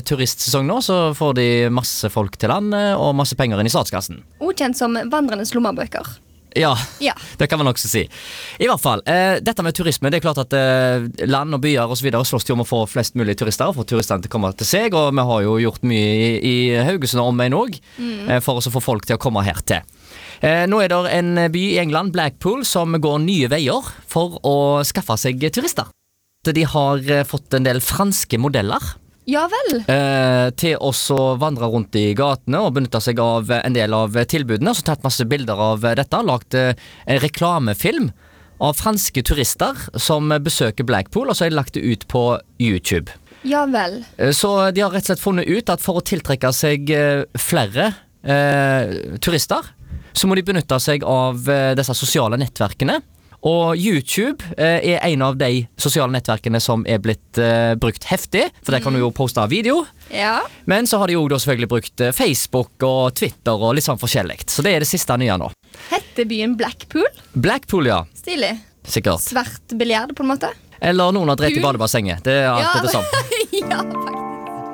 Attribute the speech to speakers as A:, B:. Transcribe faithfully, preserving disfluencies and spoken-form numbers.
A: turistsesong nå, så får de masse folk til landet og masse penger inn i statskassen.
B: Ukjent som vandrende lommebøker.
A: Ja,
B: Ja.
A: det kan man også si. I hvert fall, eh, dette med turisme, det er klart at eh, land og byer og så videre slåss til om å få flest mulig turister, og få turistene til å komme til seg, og vi har jo gjort mye i, i Haugesund og omegn også, mm. eh, for å få folk til å komme her til. Eh, nå er det en by i England, Blackpool, som går nye veier for å skaffe seg turister. De har eh, fått en del franske modeller
B: Ja vel.
A: eh, til å vandre rundt i gatene og benytte seg av en del av tilbudene, og så tatt masse bilder av dette, lagt eh, en reklamefilm av franske turister som besøker Blackpool, og så er det lagt det ut på YouTube.
B: Ja vel.
A: Eh, så de har rett og slett funnet ut at for å tiltrekke seg eh, flere eh, turister, så må de benytte seg av eh, disse sosiale nettverkene. Og YouTube eh, er en av de sosiale nettverkene som er blitt eh, brukt heftig, for der kan du jo poste video.
B: Ja.
A: Men så har de jo da selvfølgelig brukt eh, Facebook og Twitter og litt sånn forskjellig. Så det er det siste nye nå.
B: Hette byen Blackpool?
A: Blackpool, ja.
B: Stilig.
A: Sikkert.
B: Svart biljard på en måte?
A: Eller noen har drept i badebassenget. Det er alt
B: Ja.
A: det samme.
B: Ja.